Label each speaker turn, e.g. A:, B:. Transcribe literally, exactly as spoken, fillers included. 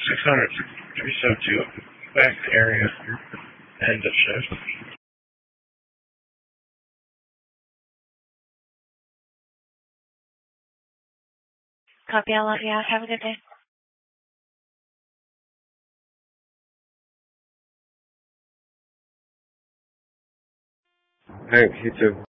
A: six hundred, three seven two, back area, end of shift.
B: Copy, I love you. Have a good day.
C: Thanks, you too.